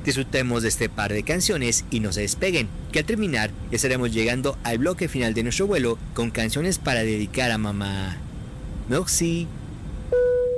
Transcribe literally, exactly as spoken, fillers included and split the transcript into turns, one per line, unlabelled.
Disfrutemos de este par de canciones y no se despeguen, que al terminar estaremos llegando al bloque final de nuestro vuelo con canciones para dedicar a mamá. Merci.